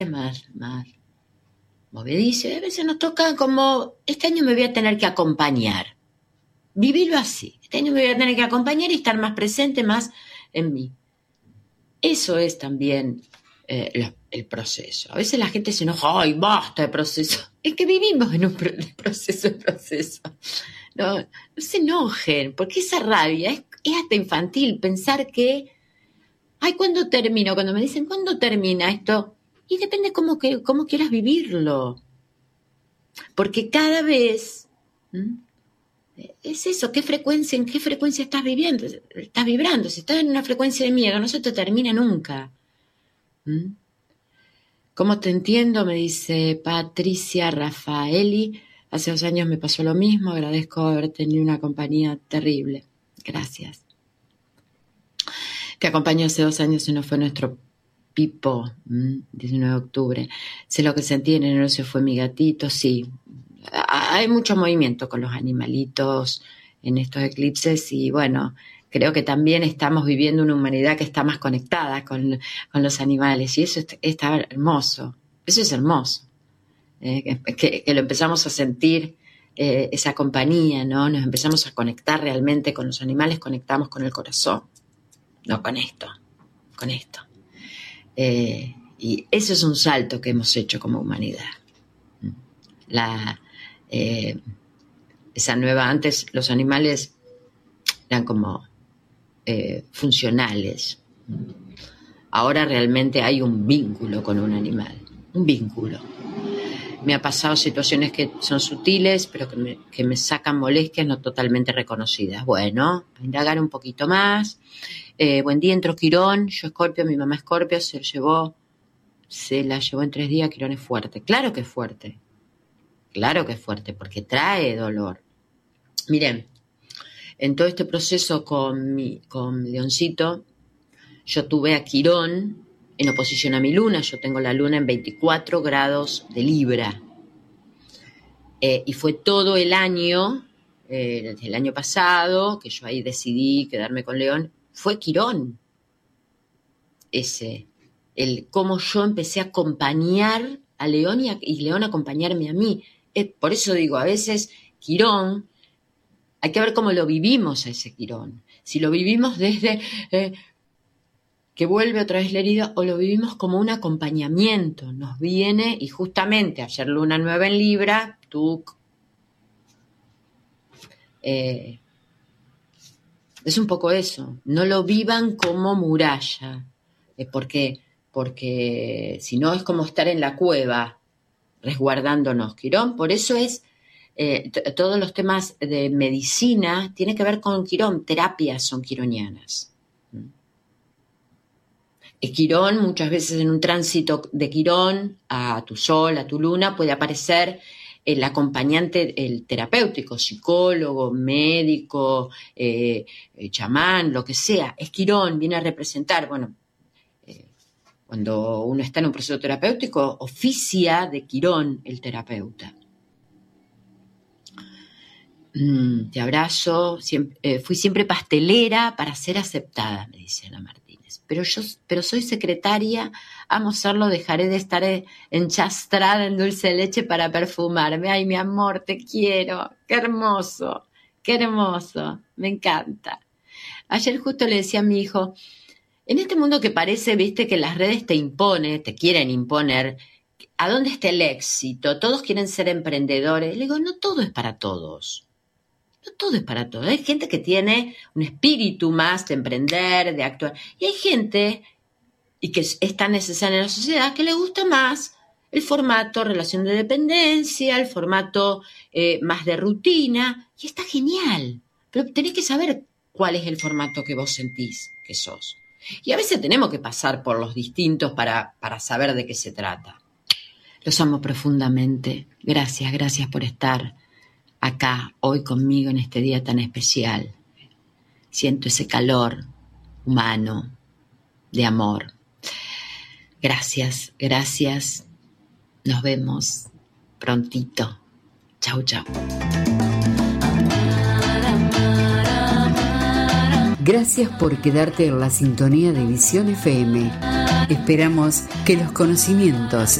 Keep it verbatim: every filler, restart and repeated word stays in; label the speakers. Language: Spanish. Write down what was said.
Speaker 1: más, más movedizo. A veces nos toca como, este año me voy a tener que acompañar. Vivirlo así. Este año me voy a tener que acompañar y estar más presente, más en mí. Eso es también eh, lo, el proceso. A veces la gente se enoja, ¡ay, basta de proceso! Es que vivimos en un pro- proceso de proceso. No, no se enojen, porque esa rabia es, es hasta infantil pensar que, ay, ¿cuándo termino? Cuando me dicen, ¿cuándo termina esto? Y depende cómo, que, cómo quieras vivirlo. Porque cada vez, ¿m? es eso, ¿qué frecuencia, en qué frecuencia estás viviendo? Estás vibrando. Si estás en una frecuencia de miedo, no se te termina nunca. ¿M? ¿Cómo te entiendo? Me dice Patricia Rafaeli. Hace dos años me pasó lo mismo. Agradezco haber tenido una compañía terrible. Gracias. Te acompañó hace dos años y no fue nuestro Pipo, ¿m? diecinueve de octubre. Sé lo que sentí, en enero se fue mi gatito. Sí, hay mucho movimiento con los animalitos en estos eclipses y bueno, creo que también estamos viviendo una humanidad que está más conectada con, con los animales y eso está, está hermoso, eso es hermoso, eh, que, que lo empezamos a sentir, eh, esa compañía, ¿no? Nos empezamos a conectar realmente con los animales, conectamos con el corazón, no con esto, con esto. Eh, y eso es un salto que hemos hecho como humanidad. La, eh, esa nueva, antes los animales eran como eh, funcionales. Ahora realmente hay un vínculo con un animal, un vínculo. Me ha pasado situaciones que son sutiles, pero que me, que me sacan molestias no totalmente reconocidas. Bueno, a indagar un poquito más. Eh, buen día, entró Quirón, yo Escorpio, mi mamá Escorpio, se llevó, se la llevó en tres días, Quirón es fuerte. Claro que es fuerte. Claro que es fuerte, porque trae dolor. Miren, en todo este proceso con mi, con Leoncito, yo tuve a Quirón en oposición a mi luna. Yo tengo la luna en veinticuatro grados de Libra. Eh, y fue todo el año, eh, el año pasado, que yo ahí decidí quedarme con León, fue Quirón. Ese, el cómo yo empecé a acompañar a León y, a, y León a acompañarme a mí. Eh, por eso digo, a veces Quirón, hay que ver cómo lo vivimos a ese Quirón. Si lo vivimos desde eh, que vuelve otra vez la herida o lo vivimos como un acompañamiento. Nos viene y justamente ayer luna nueva en Libra, tú... Eh, es un poco eso. No lo vivan como muralla. Eh, porque, porque si no es como estar en la cueva resguardándonos. Quirón, por eso es, eh, t- todos los temas de medicina tienen que ver con Quirón, terapias son quironianas. El Quirón, muchas veces en un tránsito de Quirón a tu sol, a tu luna, puede aparecer el acompañante, el terapéutico, psicólogo, médico, eh, eh, chamán, lo que sea. Es Quirón, viene a representar, bueno, cuando uno está en un proceso terapéutico, oficia de Quirón el terapeuta. Mm, te abrazo. Siempre, eh, fui siempre pastelera para ser aceptada, me dice Ana Martínez. Pero yo pero soy secretaria, amo serlo, dejaré de estar enchastrada en dulce de leche para perfumarme. Ay, mi amor, te quiero. Qué hermoso, qué hermoso. Me encanta. Ayer justo le decía a mi hijo, en este mundo que parece, viste, que las redes te imponen, te quieren imponer, ¿a dónde está el éxito? Todos quieren ser emprendedores. Le digo, no todo es para todos. No todo es para todos. Hay gente que tiene un espíritu más de emprender, de actuar. Y hay gente, y que es tan necesaria en la sociedad, que le gusta más el formato relación de dependencia, el formato eh, más de rutina. Y está genial. Pero tenés que saber cuál es el formato que vos sentís que sos. Y a veces tenemos que pasar por los distintos para, para saber de qué se trata. Los amo profundamente. Gracias, gracias por estar acá hoy conmigo en este día tan especial. Siento ese calor humano de amor. Gracias, gracias. Nos vemos prontito. Chau, chau.
Speaker 2: Gracias por quedarte en la sintonía de Visión F M. Esperamos que los conocimientos